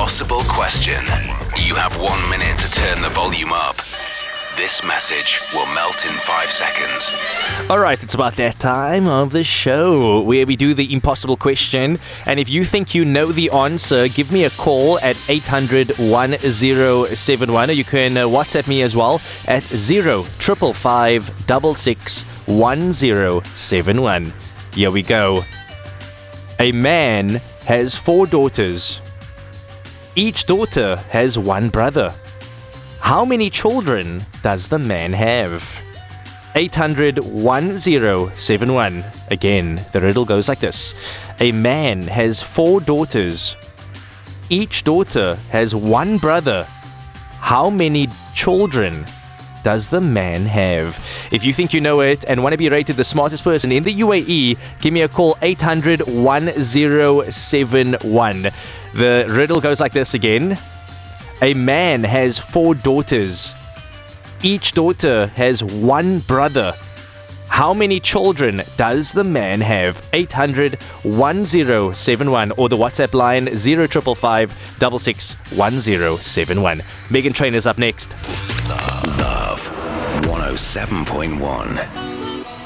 impossible question. You have 1 minute to turn the volume up. This message will melt in 5 seconds. All right, it's about that time of the show where we do the impossible question. And if you think you know the answer, give me a call at 800-1071. Or you can WhatsApp me as well at 0555661071. Here we go. A man has 4 daughters. Each daughter has 1 brother. How many children does the man have? 800-1071. Again, the riddle goes like this. A man has 4 daughters. Each daughter has 1 brother. How many children does the man have? If you think you know it and want to be rated the smartest person in the UAE, give me a call, 800-1071. The riddle goes like this again. A man has 4 daughters. Each daughter has 1 brother. How many children does the man have? 800-1071 or the WhatsApp line 0555661071. Megan Trainor's up next. Love 107.1.